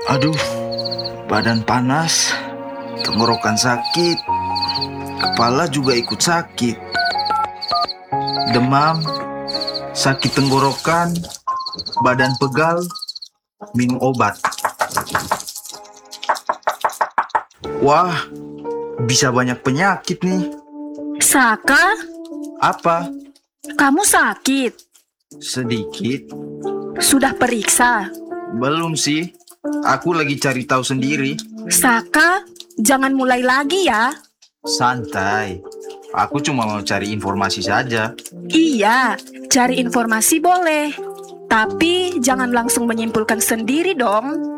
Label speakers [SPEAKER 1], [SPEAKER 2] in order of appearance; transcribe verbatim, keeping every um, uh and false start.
[SPEAKER 1] Aduh, badan panas, tenggorokan sakit, kepala juga ikut sakit. Demam, sakit tenggorokan, badan pegal, minum obat. Wah, bisa banyak penyakit nih.
[SPEAKER 2] Saka,
[SPEAKER 1] Apa?
[SPEAKER 2] kamu sakit?
[SPEAKER 1] Sedikit?
[SPEAKER 2] Sudah periksa?
[SPEAKER 1] Belum sih. Aku lagi cari tahu sendiri.
[SPEAKER 2] Saka, jangan mulai lagi ya.
[SPEAKER 1] Santai. Aku cuma mau cari informasi saja.
[SPEAKER 2] Iya, cari informasi boleh. Tapi jangan langsung menyimpulkan sendiri dong.